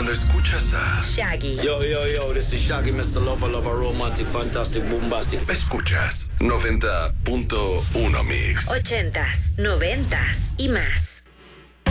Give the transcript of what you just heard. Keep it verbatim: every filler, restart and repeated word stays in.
cuando escuchas a Shaggy. Yo, yo, yo, this is Shaggy, mister Lover, Lover, Romantic, Fantastic, Bombastic. Escuchas noventa punto uno Mix. Ochentas, noventas y más.